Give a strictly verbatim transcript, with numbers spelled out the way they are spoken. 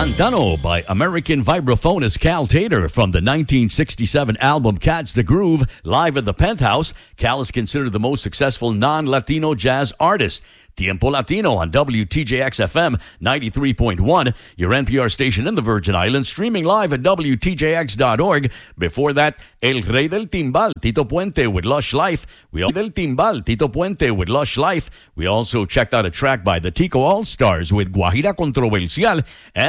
Pantano by American vibraphonist Cal Tater from the nineteen sixty-seven album Catch the Groove, live at the Penthouse. Cal is considered the most successful non-Latino jazz artist. Tiempo Latino on W T J X F M ninety-three point one, your N P R station in the Virgin Islands, streaming live at W T J X dot org. Before that, El Rey del Timbal, Tito Puente with Lush Life. We all del Timbal, Tito Puente with Lush Life. We also checked out a track by the Tico All-Stars with Guajira Controversial. And